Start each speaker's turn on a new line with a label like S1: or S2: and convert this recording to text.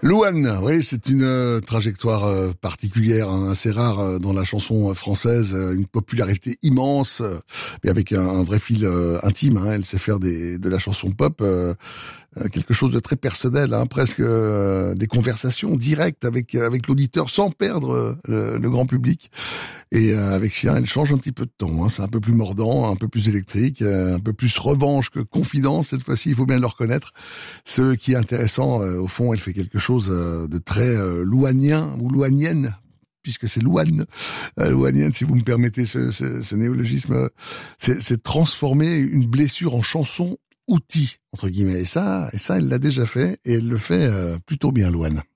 S1: Louane, oui, c'est une trajectoire particulière, hein, assez rare dans la chanson française, une popularité immense, mais avec un vrai fil intime. Hein, elle sait faire de la chanson pop quelque chose de très personnel, hein, presque des conversations directes avec l'auditeur sans perdre le grand public. Et avec Chien, elle change un petit peu de ton. Hein, c'est un peu plus mordant, un peu plus électrique, un peu plus revanche que confidence. Cette fois-ci, il faut bien le reconnaître. Ce qui est intéressant, au fond, elle fait quelque chose de très louanien ou louanienne, puisque c'est Louane, louanienne, si vous me permettez ce néologisme, c'est transformer une blessure en chanson outil, entre guillemets. Et ça, elle l'a déjà fait, et elle le fait plutôt bien, Louane.